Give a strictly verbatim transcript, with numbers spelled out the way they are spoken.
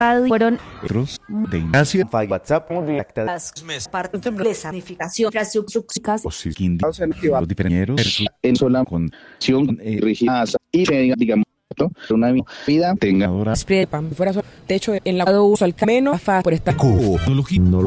fueron otros de Ignacio WhatsApp las partes de la sanificación infraestructuras o si los diferencieros en sola condición eh, rígida y se digamos una vida tenga fuera techo en la uso al menos por esta tecnología.